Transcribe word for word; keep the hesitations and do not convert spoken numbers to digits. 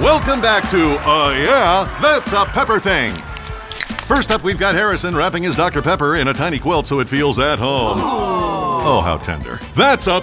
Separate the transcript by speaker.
Speaker 1: Welcome back to, uh, yeah, That's a Pepper Thing. First up, we've got Harrison wrapping his Doctor Pepper in a tiny quilt so it feels at home. Oh, how tender. That's a